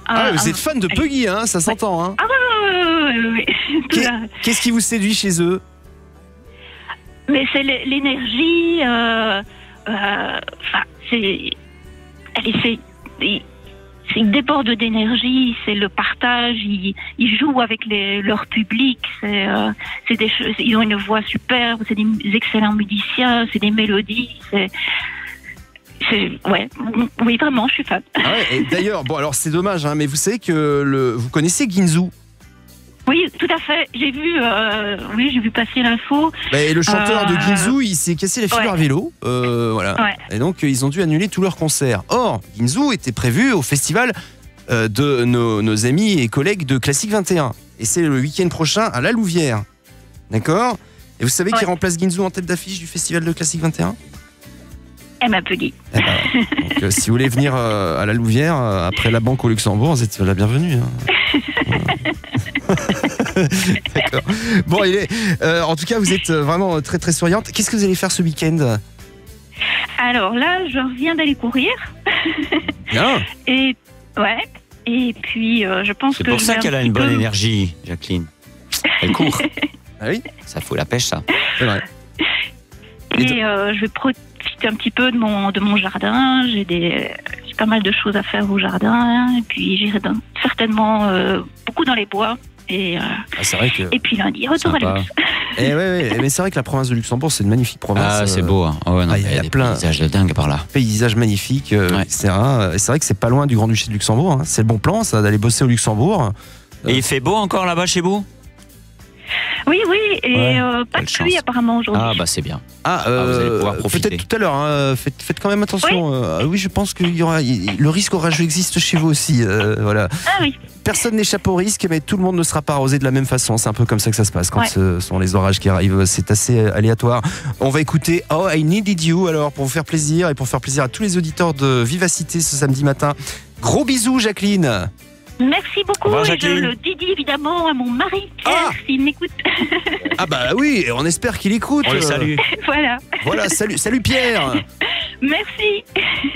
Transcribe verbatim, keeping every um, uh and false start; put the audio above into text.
Ah, vous êtes fan de Puggy, hein, ça s'entend. Hein. Ah ouais, ouais, ouais, ouais. Qu'est- Qu'est-ce qui vous séduit chez eux? Mais c'est l'énergie. Euh, euh, enfin, c'est. Allez, c'est. C'est une déborde d'énergie, c'est le partage, ils, ils jouent avec les, leur public, c'est, euh, c'est des, ils ont une voix superbe, c'est des excellents musiciens, c'est des mélodies, c'est, c'est ouais, oui vraiment, je suis fan. Ah ouais, et d'ailleurs, bon alors c'est dommage, hein, mais vous savez que le, vous connaissez Ginzu? Oui, tout à fait. J'ai vu, euh, oui, j'ai vu passer l'info. Bah, et le chanteur euh... de Ginzu, il s'est cassé la figure ouais. à vélo, euh, voilà. Ouais. Et donc ils ont dû annuler tous leurs concerts. Or, Ginzu était prévu au festival euh, de nos, nos amis et collègues de Classique vingt et un. Et c'est le week-end prochain à La Louvière, d'accord? Et vous savez ouais. qui remplace Ginzu en tête d'affiche du festival de Classique vingt et un? Emma Puggy. Eh ben, donc, euh, si vous voulez venir euh, à La Louvière euh, après la banque au Luxembourg, vous êtes la bienvenue. Hein. D'accord. Bon, il est. Euh, en tout cas, vous êtes vraiment très très souriante. Qu'est-ce que vous allez faire ce week-end? Alors là, je reviens d'aller courir. Bien. Et ouais. Et puis, euh, je pense C'est que. pour ça qu'elle a une bonne peu... énergie, Jacqueline. Elle court. Ah oui. Ça fout la pêche, ça. C'est vrai. Et euh, je vais profiter un petit peu de mon de mon jardin. J'ai des j'ai pas mal de choses à faire au jardin. Et puis j'irai dans- certainement euh, beaucoup dans les bois. Et, euh, Ah, c'est vrai que. et puis lundi, retour à Sympa. Luxe. Eh ouais, ouais, mais c'est vrai que la province de Luxembourg, c'est une magnifique province. Ah, c'est euh, beau. Hein. Oh, ouais, non, ah, il y a- il y a il y a des plein- paysages de dingue par là. Paysage magnifique, euh, Ouais. et cetera. Et c'est vrai que c'est pas loin du Grand-Duché de Luxembourg. Hein. C'est le bon plan, ça, d'aller bosser au Luxembourg. Et il fait beau encore là-bas chez vous? Oui, oui, et Ouais, euh, pas quelle de pluie chance. apparemment aujourd'hui. Ah, bah c'est bien. Ah, vous allez pouvoir profiter. peut-être tout à l'heure. Hein. Faites, faites quand même attention. Euh, oui, je pense que y aura, y- le risque orageux existe chez vous aussi. euh, voilà. Ah oui. Personne n'échappe au risque, mais tout le monde ne sera pas arrosé de la même façon. C'est un peu comme ça que ça se passe quand Ouais. ce sont les orages qui arrivent. C'est assez aléatoire. On va écouter Oh I Needed You alors pour vous faire plaisir et pour faire plaisir à tous les auditeurs de Vivacité ce samedi matin. Gros bisous, Jacqueline. Merci beaucoup. Au revoir, et je Jacqueline. le dédie évidemment à mon mari, Pierre, Ah s'il m'écoute. Ah bah oui, on espère qu'il écoute. On les salue. Voilà. Voilà, salut, salut Pierre. Merci.